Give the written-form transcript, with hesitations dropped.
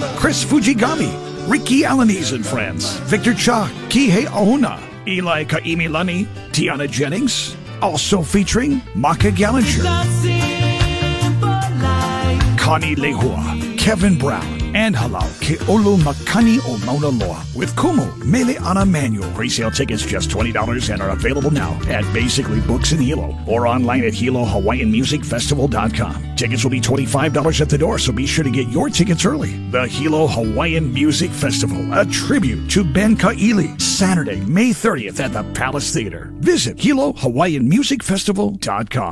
Chris Fujigami, Ricky Alaniz and Friends, Victor Cha, Kihei Auna, Eli Kaimilani, Tiana Jennings, also featuring Maka Gallinger, Connie Lehua, Kevin Brown, and Halal Ke'olu Makani o Mauna Loa with Kumu Mele Ana Manuel. Pre-sale tickets just $20 and are available now at Basically Books in Hilo or online at HiloHawaiianMusicFestival.com. Tickets will be $25 at the door, so be sure to get your tickets early. The Hilo Hawaiian Music Festival, a tribute to Ben Ka'ili, Saturday, May 30th at the Palace Theater. Visit HiloHawaiianMusicFestival.com.